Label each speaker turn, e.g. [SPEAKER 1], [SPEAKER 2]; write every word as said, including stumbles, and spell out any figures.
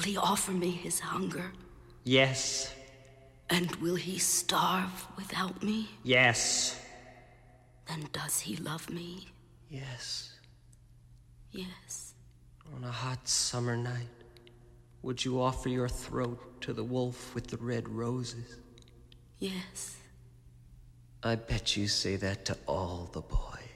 [SPEAKER 1] he offer me his hunger?
[SPEAKER 2] Yes.
[SPEAKER 1] And will he starve without me?
[SPEAKER 2] Yes.
[SPEAKER 1] Then does he love me?
[SPEAKER 2] Yes.
[SPEAKER 1] Yes.
[SPEAKER 2] On a hot summer night, would you offer your throat to the wolf with the red roses?
[SPEAKER 1] Yes.
[SPEAKER 2] I bet you say that to all the boys.